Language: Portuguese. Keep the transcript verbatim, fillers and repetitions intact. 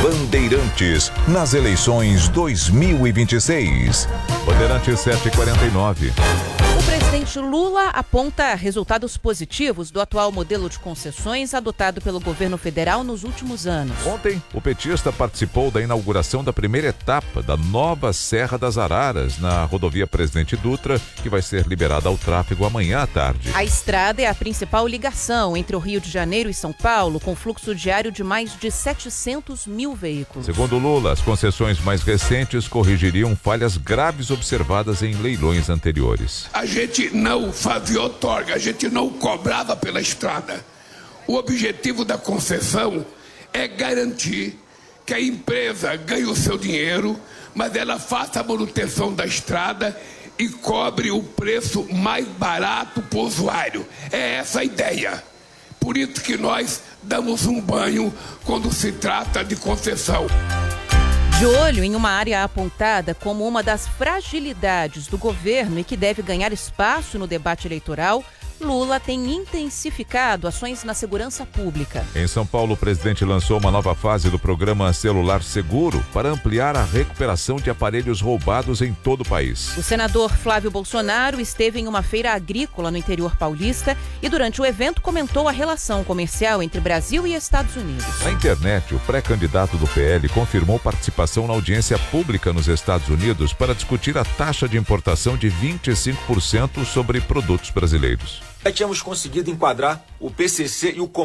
Bandeirantes, nas eleições dois mil e vinte e seis. Bandeirantes sete e quarenta e nove. O presidente Lula aponta resultados positivos do atual modelo de concessões adotado pelo governo federal nos últimos anos. Ontem, o petista participou da inauguração da primeira etapa da nova Serra das Araras, na rodovia Presidente Dutra, que vai ser liberada ao tráfego amanhã à tarde. A estrada é a principal ligação entre o Rio de Janeiro e São Paulo, com fluxo diário de mais de setecentos mil veículos. Segundo Lula, as concessões mais recentes corrigiriam falhas graves observadas em leilões anteriores. A gente não fazia outorga, a gente não cobrava pela estrada. O objetivo da concessão é garantir que a empresa ganhe o seu dinheiro, mas ela faça a manutenção da estrada e cobre o preço mais barato para o usuário. É essa a ideia. Por isso que nós damos um banho quando se trata de concessão. De olho em uma área apontada como uma das fragilidades do governo e que deve ganhar espaço no debate eleitoral, Lula tem intensificado ações na segurança pública. Em São Paulo, o presidente lançou uma nova fase do programa Celular Seguro para ampliar a recuperação de aparelhos roubados em todo o país. O senador Flávio Bolsonaro esteve em uma feira agrícola no interior paulista e durante o evento comentou a relação comercial entre Brasil e Estados Unidos. Na internet, o pré-candidato do P L confirmou participação na audiência pública nos Estados Unidos para discutir a taxa de importação de vinte e cinco por cento sobre produtos brasileiros. Já tínhamos conseguido enquadrar o P C C e o